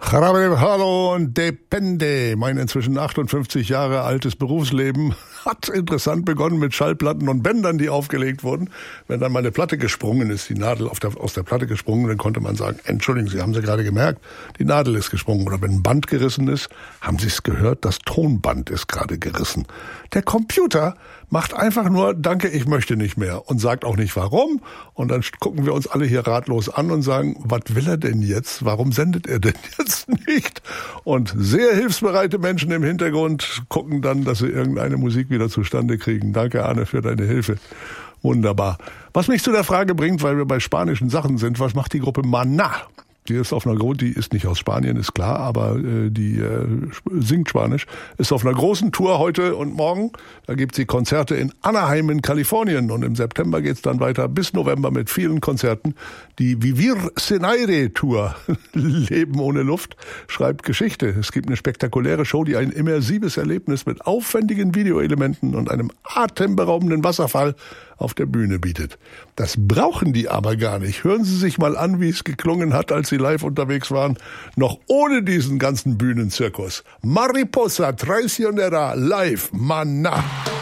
Hallo und Depende. Mein inzwischen 58 Jahre altes Berufsleben hat interessant begonnen mit Schallplatten und Bändern, die aufgelegt wurden. Wenn dann mal eine Platte gesprungen ist, die Nadel aus der Platte gesprungen, dann konnte man sagen, entschuldigen Sie, haben Sie gerade gemerkt, die Nadel ist gesprungen. Oder wenn ein Band gerissen ist, haben Sie es gehört, das Tonband ist gerade gerissen. Der Computer macht einfach nur, danke, ich möchte nicht mehr und sagt auch nicht warum. Und dann gucken wir uns alle hier ratlos an und sagen, was will er denn jetzt? Warum sendet er denn jetzt nicht? Und sehr hilfsbereite Menschen im Hintergrund gucken dann, dass sie irgendeine Musik wieder zustande kriegen. Danke, Arne, für deine Hilfe. Wunderbar. Was mich zu der Frage bringt, weil wir bei spanischen Sachen sind, was macht die Gruppe Maná? Die ist nicht aus Spanien, ist klar, aber die singt Spanisch. Ist auf einer großen Tour heute und morgen. Da gibt sie Konzerte in Anaheim in Kalifornien. Und im September geht's dann weiter bis November mit vielen Konzerten. Die Vivir Sin Aire Tour, Leben ohne Luft, schreibt Geschichte. Es gibt eine spektakuläre Show, die ein immersives Erlebnis mit aufwendigen Videoelementen und einem atemberaubenden Wasserfall auf der Bühne bietet. Das brauchen die aber gar nicht. Hören Sie sich mal an, wie es geklungen hat, als sie live unterwegs waren, noch ohne diesen ganzen Bühnenzirkus. Mariposa Traicionera live, Maná.